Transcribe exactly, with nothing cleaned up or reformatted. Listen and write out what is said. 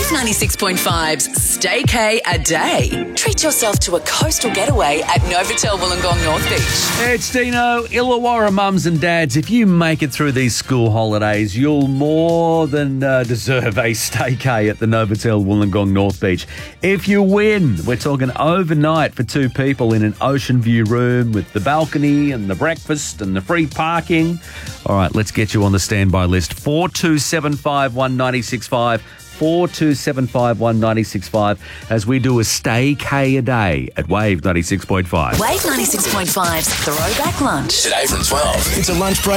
Wave ninety-six point five's Staycay a Day. Treat yourself to a coastal getaway at Novotel Wollongong North Beach. It's Dino. Illawarra mums and dads, if you make it through these school holidays, you'll more than uh, deserve a staycay at the Novotel Wollongong North Beach. If you win, we're talking overnight for two people in an ocean view room with the balcony and the breakfast and the free parking. All right, let's get you on the standby list. four two seven five one nine six five. four two seven five one nine six five as we do a staycay a day at Wave ninety-six point five. Wave ninety-six point five's Throwback Lunch. Today from twelve. It's a lunch break